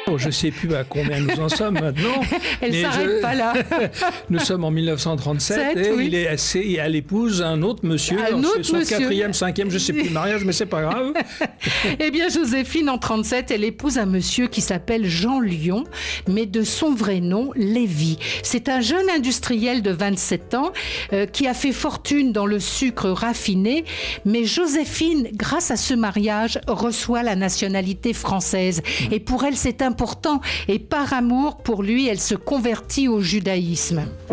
Je ne sais plus à combien nous en sommes maintenant. Elle ne s'arrête pas là. Nous sommes en 1937 et oui. elle épouse un autre monsieur. C'est son quatrième, cinquième, je ne sais plus, mariage, mais c'est pas grave. Eh bien, Joséphine, en 37, elle épouse un monsieur qui s'appelle Jean Lion, mais de son vrai nom, Lévy. C'est un jeune industriel de 27 ans qui a fait fortune dans le sucre raffiné, mais Joséphine, grâce à ce mariage, reçoit la nationalité française. Et pour elle, c'est important. Et par amour pour lui, elle se convertit au judaïsme.